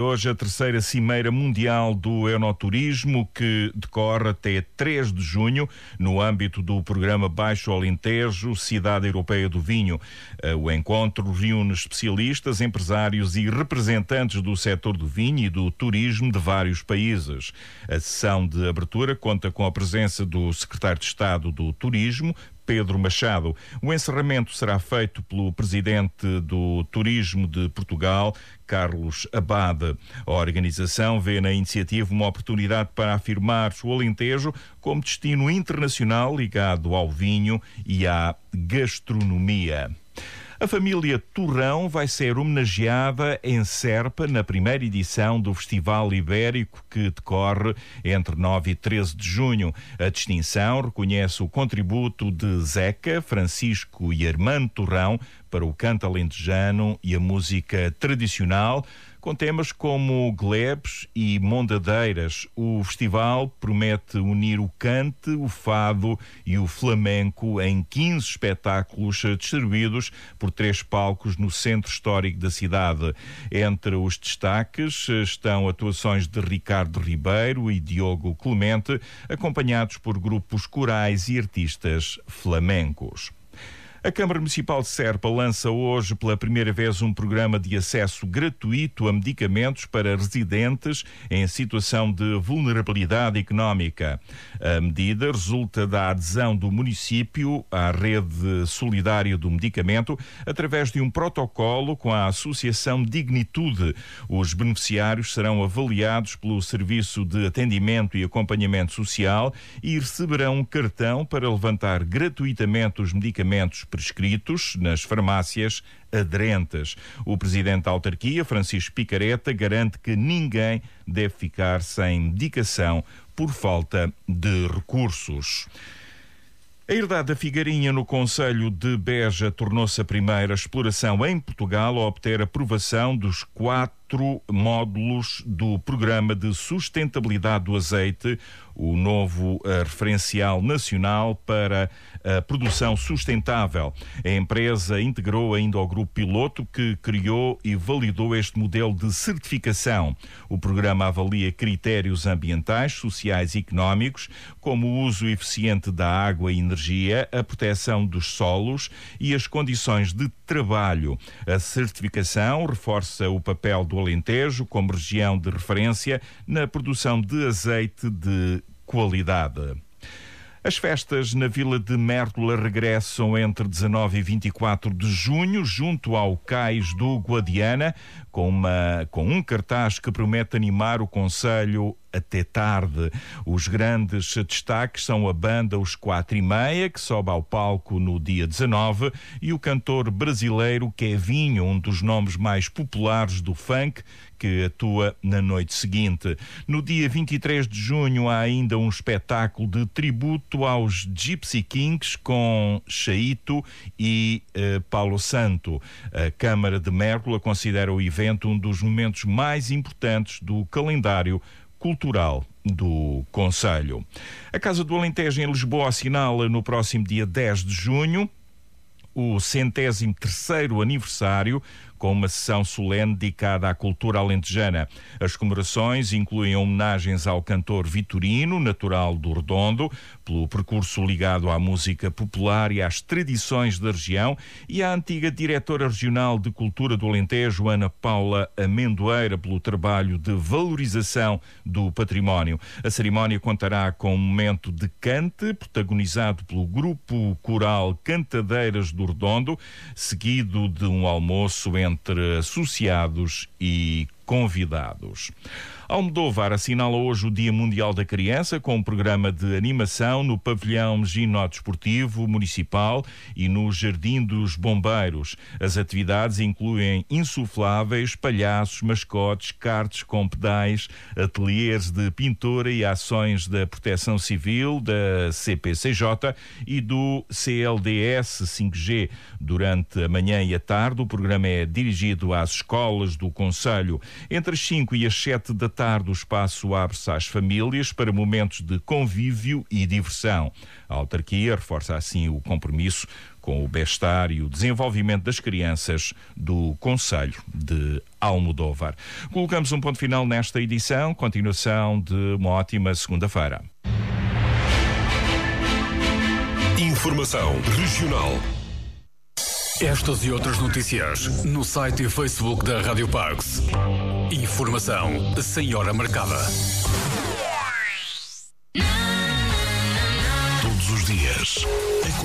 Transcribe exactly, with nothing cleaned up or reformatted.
Hoje a terceira Cimeira Mundial do Enoturismo, que decorre até três de junho, no âmbito do programa Baixo Alentejo, Cidade Europeia do Vinho. O encontro reúne especialistas, empresários e representantes do setor do vinho e do turismo de vários países. A sessão de abertura conta com a presença do Secretário de Estado do Turismo, Pedro Machado. O encerramento será feito pelo Presidente do Turismo de Portugal, Carlos Abade. A organização vê na iniciativa uma oportunidade para afirmar o Alentejo como destino internacional ligado ao vinho e à gastronomia. A família Torrão vai ser homenageada em Serpa na primeira edição do Festival Ibérico, que decorre entre nove e treze de junho. A distinção reconhece o contributo de Zeca, Francisco e Armando Torrão para o canto alentejano e a música tradicional, com temas como glebes e mondadeiras. O festival promete unir o cante, o fado e o flamenco em quinze espetáculos distribuídos por três palcos no centro histórico da cidade. Entre os destaques estão atuações de Ricardo Ribeiro e Diogo Clemente, acompanhados por grupos corais e artistas flamencos. A Câmara Municipal de Serpa lança hoje pela primeira vez um programa de acesso gratuito a medicamentos para residentes em situação de vulnerabilidade económica. A medida resulta da adesão do município à rede solidária do medicamento através de um protocolo com a Associação Dignitude. Os beneficiários serão avaliados pelo Serviço de Atendimento e Acompanhamento Social e receberão um cartão para levantar gratuitamente os medicamentos prescritos nas farmácias aderentes. O presidente da autarquia, Francisco Picareta, garante que ninguém deve ficar sem medicação por falta de recursos. A herdade da Figueirinha no concelho de Beja tornou-se a primeira exploração em Portugal a obter aprovação dos quatro módulos do Programa de Sustentabilidade do Azeite, o novo uh, referencial nacional para a produção sustentável. A empresa integrou ainda ao grupo piloto que criou e validou este modelo de certificação. O programa avalia critérios ambientais, sociais e económicos, como o uso eficiente da água e energia, a proteção dos solos e as condições de trabalho. A certificação reforça o papel do Alentejo como região de referência na produção de azeite de qualidade. As festas na Vila de Mértola regressam entre dezanove e vinte e quatro de junho, junto ao Cais do Guadiana, com, uma, com um cartaz que promete animar o concelho até tarde. Os grandes destaques são a banda Os Quatro e Meia, que sobe ao palco no dia dezanove, e o cantor brasileiro Kevinho, um dos nomes mais populares do funk, que atua na noite seguinte. No dia vinte e três de junho há ainda um espetáculo de tributo aos Gypsy Kings com Chaito e eh, Paulo Santo. A Câmara de Mértola considera o evento um dos momentos mais importantes do calendário cultural do concelho. A Casa do Alentejo em Lisboa assinala no próximo dia dez de junho o centésimo terceiro aniversário, com uma sessão solene dedicada à cultura alentejana. As comemorações incluem homenagens ao cantor Vitorino, natural do Redondo, pelo percurso ligado à música popular e às tradições da região, e à antiga diretora regional de cultura do Alentejo, Ana Paula Amendoeira, pelo trabalho de valorização do património. A cerimónia contará com um momento de cante, protagonizado pelo grupo coral Cantadeiras do Redondo, seguido de um almoço entre entre associados e convidados. Almodóvar assinala hoje o Dia Mundial da Criança com um programa de animação no pavilhão ginódesportivo municipal e no Jardim dos Bombeiros. As atividades incluem insufláveis, palhaços, mascotes, karts com pedais, ateliês de pintura e ações da Proteção Civil, da C P C J e do C L D S cinco G. Durante a manhã e a tarde, o programa é dirigido às escolas do concelho. Entre as cinco e as sete da tarde, o espaço abre-se às famílias para momentos de convívio e diversão. A autarquia reforça assim o compromisso com o bem-estar e o desenvolvimento das crianças do Concelho de Almodóvar. Colocamos um ponto final nesta edição. Continuação de uma ótima segunda-feira. Informação regional. Estas e outras notícias no site e Facebook da Rádio Parks. Informação sem hora marcada. Todos os dias.